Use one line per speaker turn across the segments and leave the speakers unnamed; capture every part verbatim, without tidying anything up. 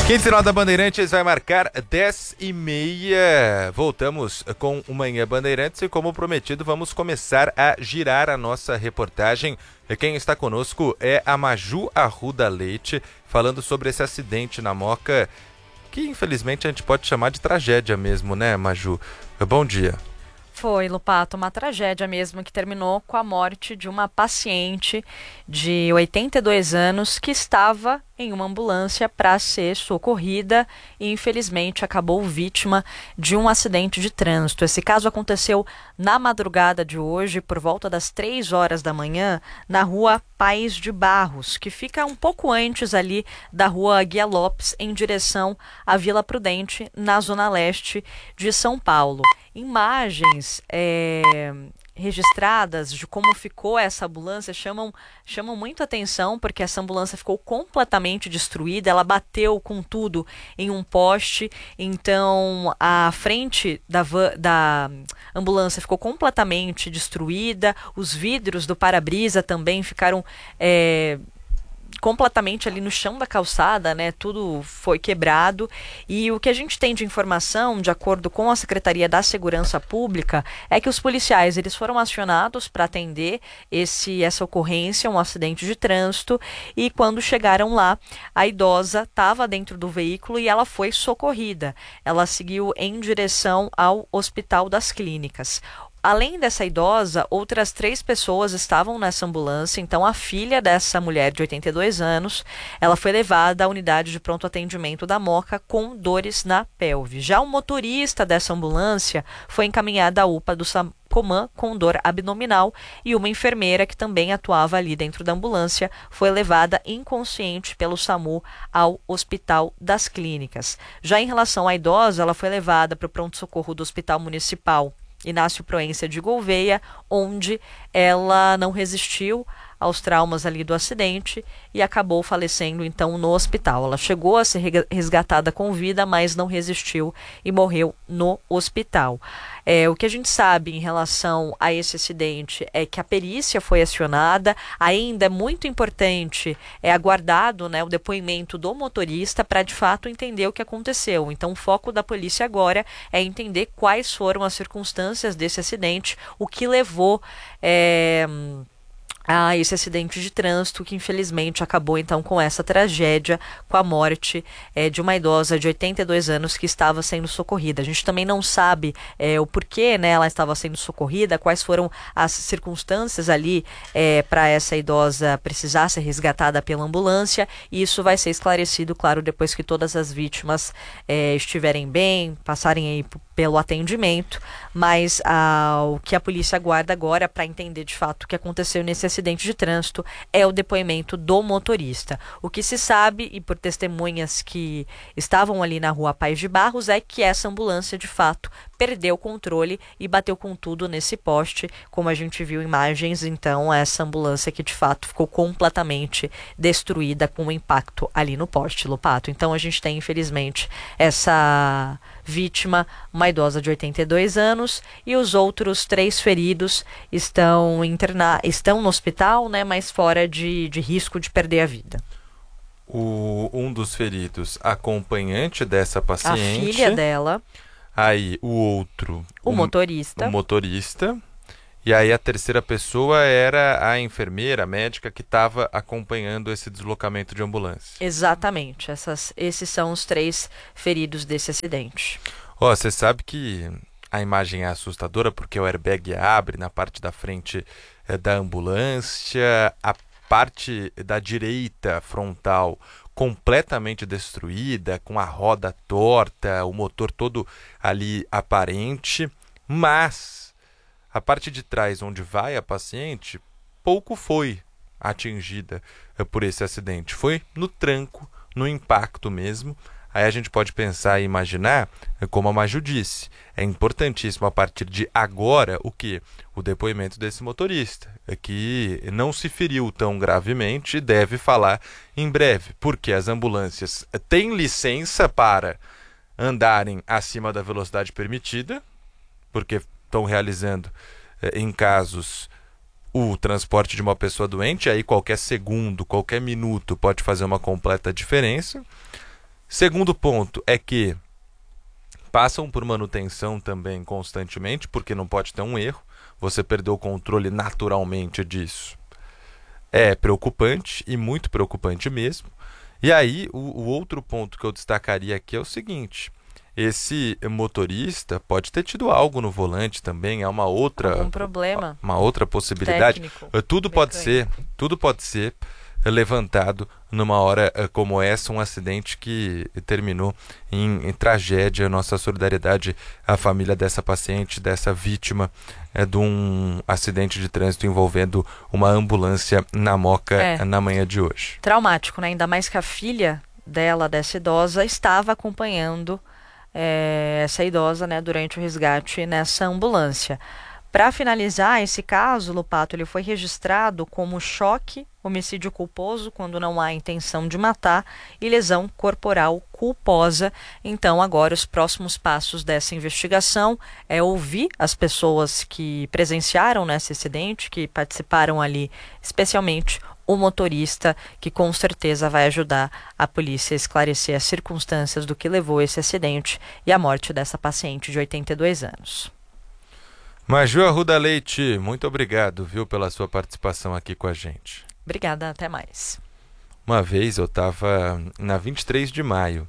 Quinzenal da Bandeirantes vai marcar dez e meia. Voltamos com o Manhã Bandeirantes e, como prometido, vamos começar a girar a nossa reportagem. Quem está conosco é a Maju Arruda Leite, falando sobre esse acidente na Moca, que infelizmente a gente pode chamar de tragédia mesmo, né, Maju? Bom dia.
Foi, Lupato, uma tragédia mesmo que terminou com a morte de uma paciente de oitenta e dois anos que estava em uma ambulância para ser socorrida e infelizmente acabou vítima de um acidente de trânsito. Esse caso aconteceu na madrugada de hoje, por volta das três horas da manhã, na rua Paes de Barros, que fica um pouco antes ali da rua Guia Lopes, em direção à Vila Prudente, na zona leste de São Paulo. Imagens é, registradas de como ficou essa ambulância chamam, chamam muito atenção, porque essa ambulância ficou completamente destruída, ela bateu com tudo em um poste, então a frente da, van, da ambulância ficou completamente destruída, os vidros do para-brisa também ficaram é, completamente ali no chão da calçada, né? Tudo foi quebrado. E o que a gente tem de informação, de acordo com a Secretaria da Segurança Pública, é que os policiais eles foram acionados para atender esse, essa ocorrência, um acidente de trânsito, e quando chegaram lá, a idosa estava dentro do veículo e ela foi socorrida. Ela seguiu em direção ao Hospital das Clínicas. Além dessa idosa, outras três pessoas estavam nessa ambulância. Então, a filha dessa mulher de oitenta e dois anos, ela foi levada à unidade de pronto atendimento da Moca com dores na pelve. Já o motorista dessa ambulância foi encaminhado à U P A do Sacomã com dor abdominal, e uma enfermeira que também atuava ali dentro da ambulância foi levada inconsciente pelo SAMU ao Hospital das Clínicas. Já em relação à idosa, ela foi levada para o pronto-socorro do Hospital Municipal Inácio Proença de Gouveia, onde ela não resistiu aos traumas ali do acidente e acabou falecendo então no hospital. Ela chegou a ser resgatada com vida, mas não resistiu e morreu no hospital. É, o que a gente sabe em relação a esse acidente é que a perícia foi acionada. Ainda é muito importante, é aguardado, né, o depoimento do motorista para de fato entender o que aconteceu. Então o foco da polícia agora é entender quais foram as circunstâncias desse acidente, o que levou é, a esse acidente de trânsito, que infelizmente acabou então com essa tragédia, com a morte é, de uma idosa de oitenta e dois anos que estava sendo socorrida. A gente também não sabe é, o porquê, né, ela estava sendo socorrida, quais foram as circunstâncias ali é, para essa idosa precisar ser resgatada pela ambulância, e isso vai ser esclarecido, claro, depois que todas as vítimas é, estiverem bem, passarem aí pelo atendimento, mas ah, o que a polícia aguarda agora para entender de fato o que aconteceu nesse acidente de trânsito é o depoimento do motorista. O que se sabe, e por testemunhas que estavam ali na rua Paes de Barros, é que essa ambulância de fato perdeu o controle e bateu com tudo nesse poste, como a gente viu imagens. Então essa ambulância que de fato ficou completamente destruída com o impacto ali no poste, Lupato. Então a gente tem infelizmente essa vítima, uma idosa de oitenta e dois anos, e os outros três feridos estão, interna... estão no hospital, né, mas fora de, de risco de perder a vida.
O, um dos feridos, acompanhante dessa paciente.
A filha dela.
Aí o outro.
O, o motorista.
O motorista. E aí a terceira pessoa era a enfermeira, a médica que estava acompanhando esse deslocamento de ambulância.
Exatamente. Essas, esses são os três feridos desse acidente.
Ó, oh, você sabe que a imagem é assustadora porque o airbag abre na parte da frente é, da ambulância, a parte da direita frontal completamente destruída, com a roda torta, o motor todo ali aparente, mas a parte de trás, onde vai a paciente, pouco foi atingida por esse acidente. Foi no tranco, no impacto mesmo. Aí a gente pode pensar e imaginar, como a Maju disse, é importantíssimo a partir de agora o que? O depoimento desse motorista, que não se feriu tão gravemente e deve falar em breve, porque as ambulâncias têm licença para andarem acima da velocidade permitida, porque estão realizando, em casos, o transporte de uma pessoa doente, aí qualquer segundo, qualquer minuto pode fazer uma completa diferença. Segundo ponto é que passam por manutenção também constantemente, porque não pode ter um erro. Você perdeu o controle naturalmente disso. É preocupante e muito preocupante mesmo. E aí, o, o outro ponto que eu destacaria aqui é o seguinte: esse motorista pode ter tido algo no volante também, é uma outra,
Algum problema
uma outra possibilidade.
técnico,
Tudo pode
mecânico.
ser, tudo pode ser levantado numa hora como essa, um acidente que terminou em, em tragédia. Nossa solidariedade à família dessa paciente, dessa vítima é, de um acidente de trânsito envolvendo uma ambulância na Moca
É.
na manhã de hoje.
Traumático, né? Ainda mais que a filha dela, dessa idosa, estava acompanhando é, essa idosa, né, durante o resgate nessa ambulância. Para finalizar esse caso, Lupato, ele foi registrado como choque, homicídio culposo, quando não há intenção de matar, e lesão corporal culposa. Então, agora, os próximos passos dessa investigação é ouvir as pessoas que presenciaram nesse acidente, que participaram ali, especialmente o motorista, que com certeza vai ajudar a polícia a esclarecer as circunstâncias do que levou esse acidente e a morte dessa paciente de oitenta e dois anos.
Maju Arruda Leite, muito obrigado, viu, pela sua participação aqui com a gente.
Obrigada, até mais.
Uma vez eu estava na vinte e três de maio,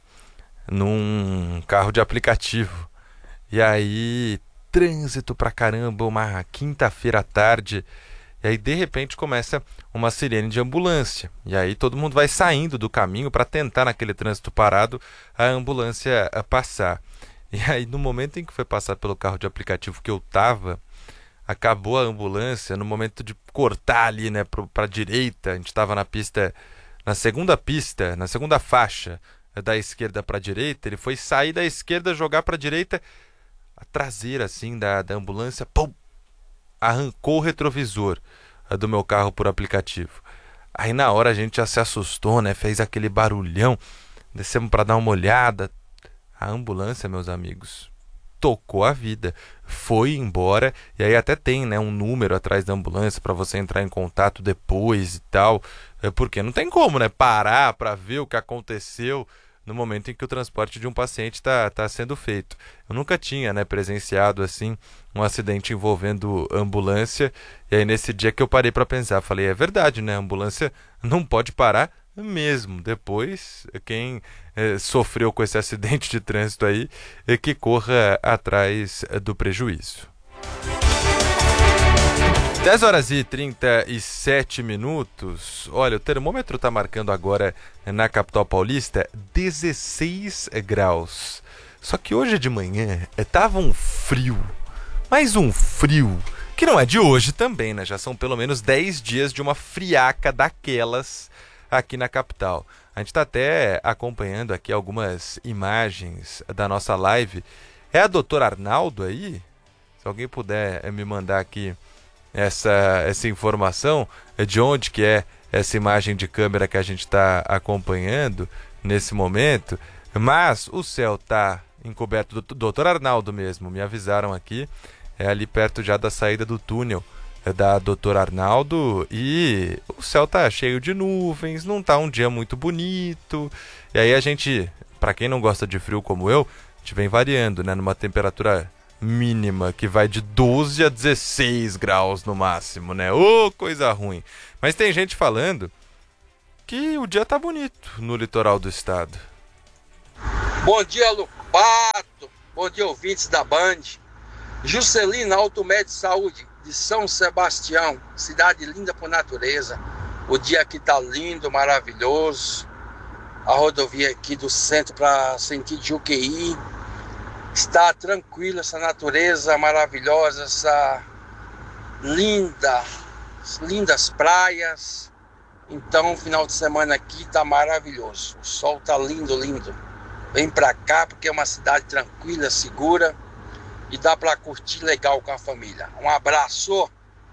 num carro de aplicativo, e aí, trânsito pra caramba, uma quinta-feira à tarde, e aí de repente começa uma sirene de ambulância, e aí todo mundo vai saindo do caminho para tentar, naquele trânsito parado, a ambulância passar. E aí, no momento em que foi passar pelo carro de aplicativo que eu tava, acabou a ambulância, no momento de cortar ali, né, para a direita. A gente estava na pista, na segunda pista, na segunda faixa da esquerda para a direita. Ele foi sair da esquerda, jogar para a direita, a traseira assim da, da ambulância, pum, arrancou o retrovisor do meu carro por aplicativo. Aí na hora a gente já se assustou, né, fez aquele barulhão, descemos para dar uma olhada. A ambulância, meus amigos, tocou a vida, foi embora, e aí até tem, né, um número atrás da ambulância para você entrar em contato depois e tal, porque não tem como, né, parar para ver o que aconteceu no momento em que o transporte de um paciente está tá sendo feito. Eu nunca tinha, né, presenciado assim um acidente envolvendo ambulância, e aí nesse dia que eu parei para pensar, falei, é verdade, né, a ambulância não pode parar mesmo. Depois, quem eh, sofreu com esse acidente de trânsito aí, é que corra atrás eh, do prejuízo. dez horas e trinta e sete minutos. Olha, o termômetro está marcando agora na capital paulista dezesseis graus. Só que hoje de manhã estava um frio, mas um frio que não é de hoje também, né? Já são pelo menos dez dias de uma friaca daquelas aqui na capital. A gente está até acompanhando aqui algumas imagens da nossa live. É a doutor Arnaldo aí? Se alguém puder me mandar aqui essa, essa informação, de onde que é essa imagem de câmera que a gente está acompanhando nesse momento. Mas o céu está encoberto, do doutor Arnaldo mesmo, me avisaram aqui, é ali perto já da saída do túnel da doutor Arnaldo, e o céu tá cheio de nuvens, não tá um dia muito bonito, e aí a gente, para quem não gosta de frio como eu, a gente vem variando, né, numa temperatura mínima que vai de doze a dezesseis graus no máximo, né, ô, coisa ruim. Mas tem gente falando que o dia tá bonito no litoral do estado.
Bom dia, Lupato, bom dia, ouvintes da Band. Juscelina Automed Saúde de São Sebastião, cidade linda por natureza. O dia aqui tá lindo, maravilhoso. A rodovia aqui do centro para sentido de U Q I está tranquila, essa natureza maravilhosa, essa linda, lindas praias. Então, o final de semana aqui tá maravilhoso. O sol tá lindo, lindo. Vem pra cá porque é uma cidade tranquila, segura. E dá para curtir legal com a família. Um abraço!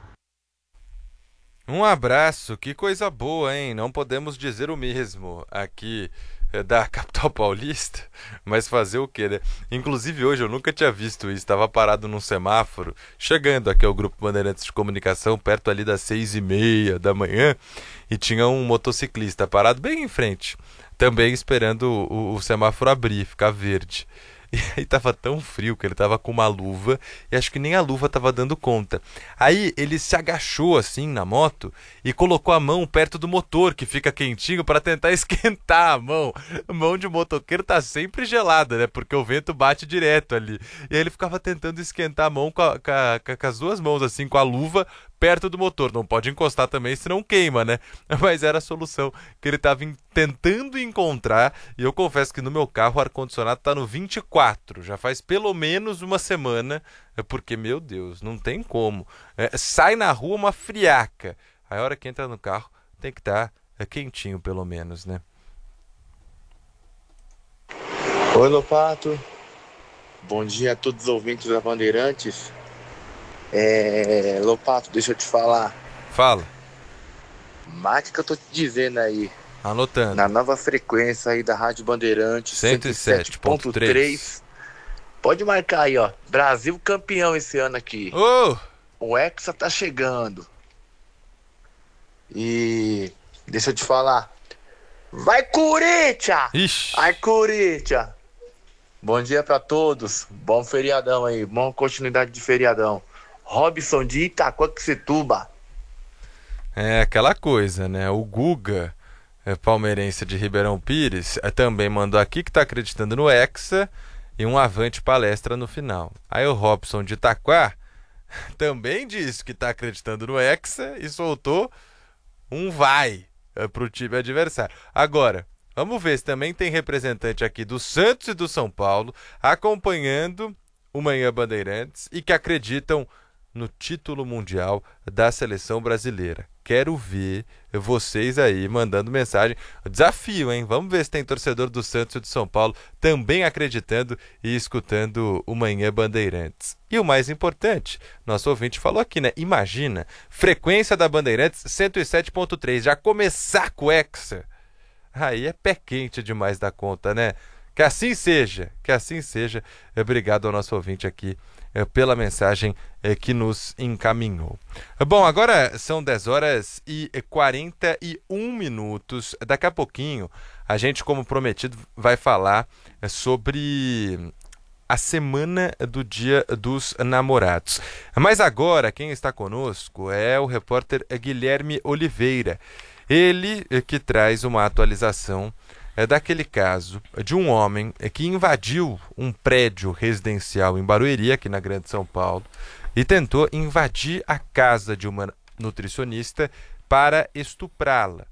Um abraço, que coisa boa, hein? Não podemos dizer o mesmo aqui é, da capital paulista, mas fazer o quê, né? Inclusive hoje eu nunca tinha visto isso, estava parado num semáforo, chegando aqui ao Grupo Bandeirantes de Comunicação, perto ali das seis e meia da manhã, e tinha um motociclista parado bem em frente também esperando o, o semáforo abrir, ficar verde. E aí tava tão frio que ele tava com uma luva e acho que nem a luva tava dando conta. Aí ele se agachou assim na moto e colocou a mão perto do motor, que fica quentinho, para tentar esquentar a mão. A mão de motoqueiro tá sempre gelada, né? Porque o vento bate direto ali. E aí ele ficava tentando esquentar a mão com, a, com, a, com as duas mãos, assim, com a luva perto do motor. Não pode encostar também, senão queima, né? Mas era a solução que ele estava tentando encontrar. E eu confesso que no meu carro o ar-condicionado está no vinte e quatro. Já faz pelo menos uma semana. Porque, meu Deus, não tem como. É, sai na rua uma friaca. Aí a hora que entra no carro tem que estar tá, é, quentinho pelo menos, né?
Oi, Lopato. Bom dia a todos os ouvintes da Bandeirantes. É, Lopato, deixa eu te falar.
Fala.
Mate que eu tô te dizendo aí.
Anotando.
Na nova frequência aí da Rádio Bandeirantes,
cento e sete ponto três.
Pode marcar aí, ó. Brasil campeão esse ano aqui.
Oh!
O Hexa tá chegando. E deixa eu te falar. Vai, Corinthians!
Ixi.
Vai, Corinthians! Bom dia pra todos. Bom feriadão aí. Boa continuidade de feriadão. Robson de Itaquaquecetuba.
É aquela coisa, né? O Guga, é, palmeirense de Ribeirão Pires, é, também mandou aqui que tá acreditando no Hexa e um avante palestra no final. Aí o Robson de Itaquá também disse que tá acreditando no Hexa e soltou um vai é, pro time adversário. Agora, vamos ver se também tem representante aqui do Santos e do São Paulo acompanhando o Manhã Bandeirantes e que acreditam no título mundial da seleção brasileira. Quero ver vocês aí mandando mensagem. Desafio, hein? Vamos ver se tem torcedor do Santos e do São Paulo também acreditando e escutando o Manhã Bandeirantes. E o mais importante, nosso ouvinte falou aqui, né? Imagina, frequência da Bandeirantes cento e sete ponto três, já começar com o Hexa. Aí é pé quente demais da conta, né? Que assim seja, que assim seja. Obrigado ao nosso ouvinte aqui é, pela mensagem é, que nos encaminhou. Bom, agora são dez horas e quarenta e um minutos. Daqui a pouquinho, a gente, como prometido, vai falar é, sobre a semana do Dia dos Namorados. Mas agora, quem está conosco é o repórter Guilherme Oliveira. Ele é, que traz uma atualização é daquele caso de um homem que invadiu um prédio residencial em Barueri, aqui na Grande São Paulo, e tentou invadir a casa de uma nutricionista para estuprá-la.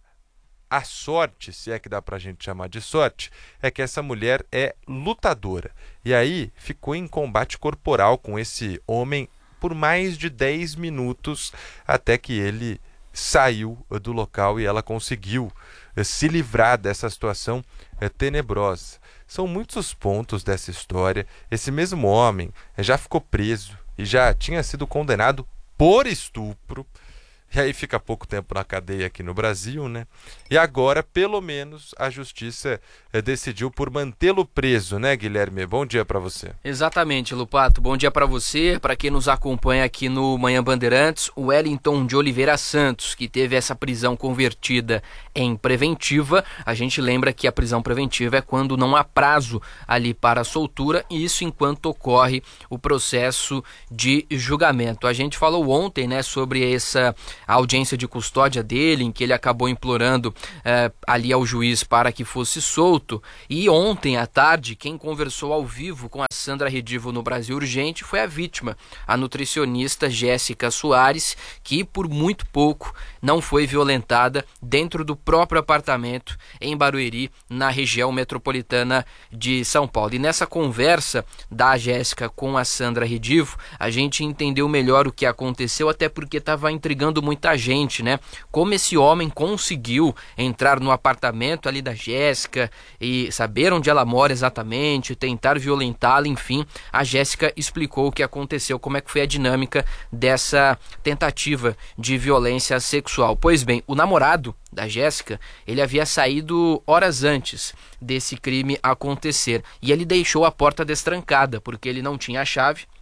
A sorte, se é que dá para a gente chamar de sorte, é que essa mulher é lutadora. E aí ficou em combate corporal com esse homem por mais de dez minutos, até que ele saiu do local e ela conseguiu se livrar dessa situação é, tenebrosa. São muitos os pontos dessa história. Esse mesmo homem já ficou preso e já tinha sido condenado por estupro. E aí fica pouco tempo na cadeia aqui no Brasil, né? E agora, pelo menos, a justiça é, decidiu por mantê-lo preso, né, Guilherme? Bom dia para você.
Exatamente, Lupato. Bom dia para você, para quem nos acompanha aqui no Manhã Bandeirantes, o Wellington de Oliveira Santos, que teve essa prisão convertida em preventiva. A gente lembra que a prisão preventiva é quando não há prazo ali para a soltura, e isso enquanto ocorre o processo de julgamento. A gente falou ontem, né, sobre essa a audiência de custódia dele, em que ele acabou implorando eh, ali ao juiz para que fosse solto. E ontem à tarde, quem conversou ao vivo com a Sandra Redivo no Brasil Urgente foi a vítima, a nutricionista Jéssica Soares, que por muito pouco não foi violentada dentro do próprio apartamento em Barueri, na região metropolitana de São Paulo. E nessa conversa da Jéssica com a Sandra Redivo, a gente entendeu melhor o que aconteceu, até porque estava intrigando muito muita gente, né? Como esse homem conseguiu entrar no apartamento ali da Jéssica e saber onde ela mora exatamente, tentar violentá-la, enfim. A Jéssica explicou o que aconteceu, como é que foi a dinâmica dessa tentativa de violência sexual. Pois bem, o namorado da Jéssica, ele havia saído horas antes desse crime acontecer e ele deixou a porta destrancada porque ele não tinha a chave.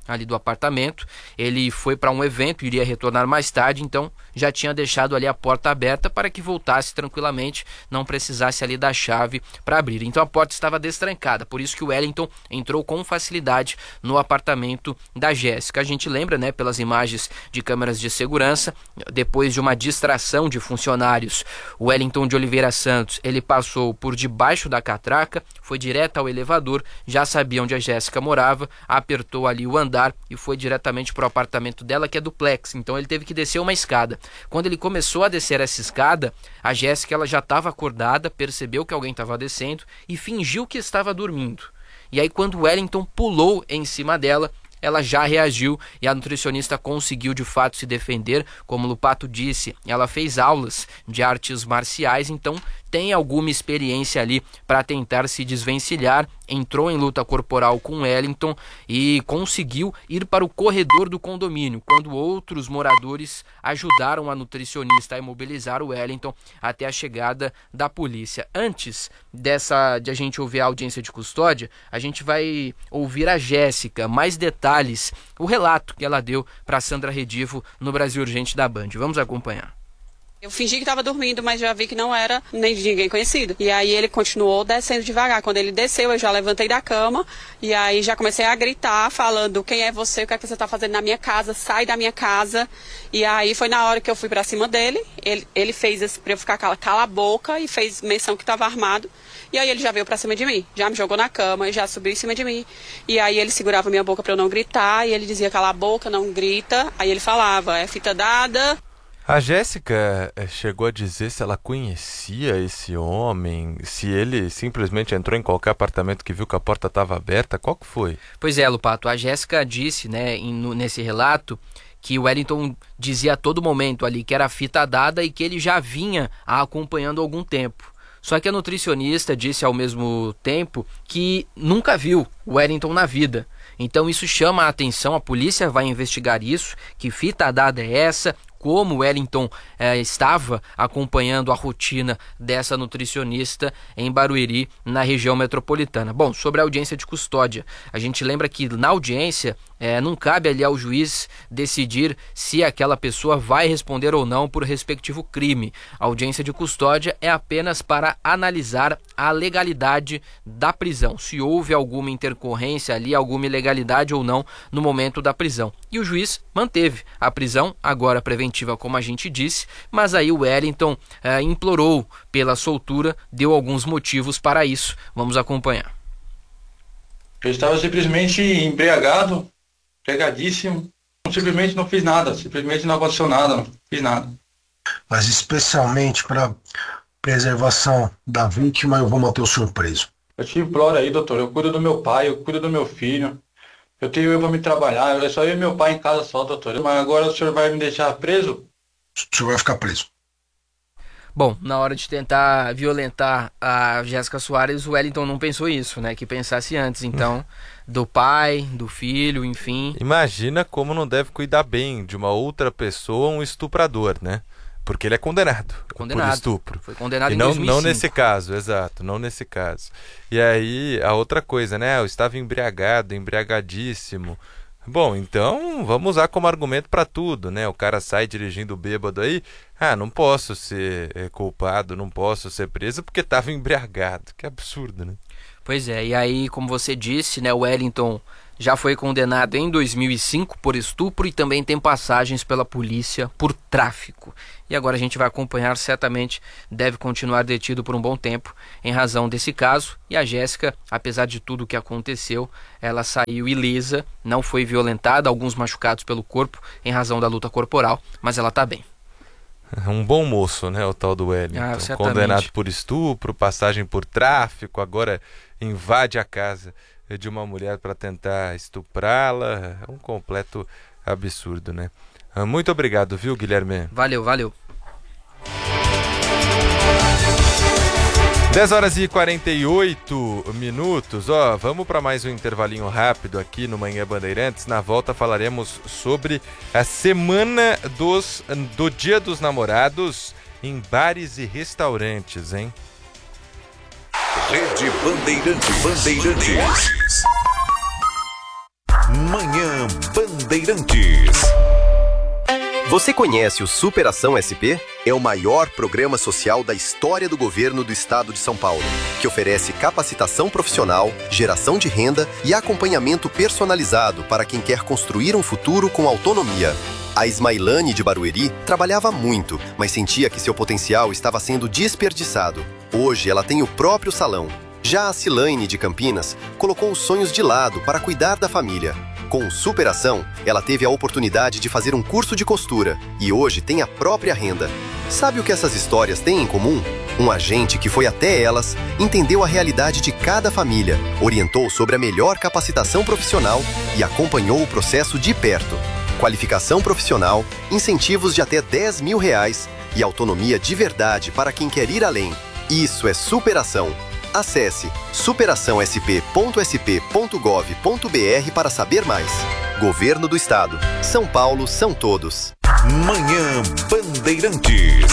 ali do apartamento. Ele foi para um evento, iria retornar mais tarde, então já tinha deixado ali a porta aberta para que voltasse tranquilamente, não precisasse ali da chave para abrir. Então a porta estava destrancada, por isso que o Wellington entrou com facilidade no apartamento da Jéssica. A gente lembra, né, pelas imagens de câmeras de segurança, depois de uma distração de funcionários, o Wellington de Oliveira Santos, ele passou por debaixo da catraca, foi direto ao elevador, já sabia onde a Jéssica morava, apertou ali o andar e foi diretamente para o apartamento dela, que é duplex. Então ele teve que descer uma escada. Quando ele começou a descer essa escada, a Jéssica ela já estava acordada, percebeu que alguém estava descendo e fingiu que estava dormindo. E aí quando o Wellington pulou em cima dela, ela já reagiu e a nutricionista conseguiu de fato se defender. Como o Lupato disse, ela fez aulas de artes marciais, então tem alguma experiência ali para tentar se desvencilhar. Entrou em luta corporal com Wellington e conseguiu ir para o corredor do condomínio, quando outros moradores ajudaram a nutricionista a imobilizar o Wellington até a chegada da polícia. Antes dessa, de a gente ouvir a audiência de custódia, a gente vai ouvir a Jéssica, mais detalhes, o relato que ela deu para Sandra Redivo no Brasil Urgente da Band. Vamos acompanhar.
Eu fingi que estava dormindo, mas já vi que não era nem de ninguém conhecido. E aí ele continuou descendo devagar. Quando ele desceu, eu já levantei da cama e aí já comecei a gritar, falando: quem é você? O que é que você está fazendo na minha casa? Sai da minha casa. E aí foi na hora que eu fui para cima dele. Ele, ele fez esse para eu ficar cala, cala a boca e fez menção que estava armado. E aí ele já veio para cima de mim, já me jogou na cama e já subiu em cima de mim. E aí ele segurava minha boca para eu não gritar e ele dizia: cala a boca, não grita. Aí ele falava: é fita dada.
A Jéssica chegou a dizer se ela conhecia esse homem, se ele simplesmente entrou em qualquer apartamento que viu que a porta estava aberta. Qual que foi?
Pois é, Lupato, a Jéssica disse, né, em, no, nesse relato, que o Wellington dizia a todo momento ali que era fita dada e que ele já vinha a acompanhando há algum tempo. Só que a nutricionista disse ao mesmo tempo que nunca viu o Wellington na vida. Então isso chama a atenção, a polícia vai investigar isso, que fita dada é essa, como o Wellington eh, estava acompanhando a rotina dessa nutricionista em Barueri, na região metropolitana. Bom, sobre a audiência de custódia, a gente lembra que na audiência eh, não cabe ali ao juiz decidir se aquela pessoa vai responder ou não por respectivo crime. A audiência de custódia é apenas para analisar a legalidade da prisão, se houve alguma intercorrência ali, alguma ilegalidade ou não no momento da prisão. E o juiz manteve a prisão, agora preventiva, como a gente disse, mas aí o Wellington eh, implorou pela soltura, deu alguns motivos para isso. Vamos acompanhar.
Eu estava simplesmente embriagado, embriagadíssimo, simplesmente não fiz nada, simplesmente não aconteceu nada, não fiz nada.
Mas especialmente para preservação da vítima, eu vou manter o senhor preso.
Eu te imploro aí, doutor, eu cuido do meu pai, eu cuido do meu filho. Eu tenho eu para me trabalhar, é só eu e meu pai em casa só, doutor. Mas agora o senhor vai me deixar preso?
O senhor vai ficar preso.
Bom, na hora de tentar violentar a Jéssica Soares, o Wellington não pensou isso, né? Que pensasse antes, então, do pai, do filho, enfim.
Imagina como não deve cuidar bem de uma outra pessoa, um estuprador, né? Porque ele é condenado, condenado por estupro.
Foi condenado
e
em
não,
dois mil e cinco.
Não nesse caso, exato, não nesse caso. E aí, a outra coisa, né? Eu estava embriagado, embriagadíssimo. Bom, então vamos usar como argumento para tudo, né? O cara sai dirigindo bêbado aí. Ah, não posso ser é, culpado, não posso ser preso porque estava embriagado. Que absurdo, né?
Pois é, e aí, como você disse, né? O Wellington já foi condenado em dois mil e cinco por estupro e também tem passagens pela polícia por tráfico. E agora a gente vai acompanhar, certamente deve continuar detido por um bom tempo em razão desse caso. E a Jéssica, apesar de tudo o que aconteceu, ela saiu ilesa, não foi violentada, alguns machucados pelo corpo em razão da luta corporal, mas ela está bem.
Um bom moço, né, o tal do Wellington.
Ah,
condenado por estupro, passagem por tráfico, agora invade a casa de uma mulher para tentar estuprá-la. É um completo absurdo, né? Muito obrigado, viu, Guilherme?
Valeu, valeu.
dez horas e quarenta e oito minutos. Ó, vamos para mais um intervalinho rápido aqui no Manhã Bandeirantes. Na volta falaremos sobre a semana dos, do Dia dos Namorados em bares e restaurantes, hein?
Rede Bandeirante Bandeirantes. Manhã Bandeirantes.
Você conhece o Superação S P? É o maior programa social da história do governo do estado de São Paulo, que oferece capacitação profissional, geração de renda e acompanhamento personalizado para quem quer construir um futuro com autonomia. A Ismailane de Barueri trabalhava muito, mas sentia que seu potencial estava sendo desperdiçado. Hoje ela tem o próprio salão. Já a Cilaine de Campinas colocou os sonhos de lado para cuidar da família. Com Superação, ela teve a oportunidade de fazer um curso de costura e hoje tem a própria renda. Sabe o que essas histórias têm em comum? Um agente que foi até elas, entendeu a realidade de cada família, orientou sobre a melhor capacitação profissional e acompanhou o processo de perto. Qualificação profissional, incentivos de até dez mil reais e autonomia de verdade para quem quer ir além. Isso é superação. Acesse superação s p ponto s p ponto gov ponto b r para saber mais. Governo do Estado. São Paulo são todos.
Manhã Bandeirantes.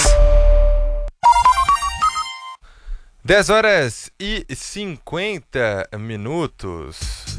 dez horas e cinquenta minutos.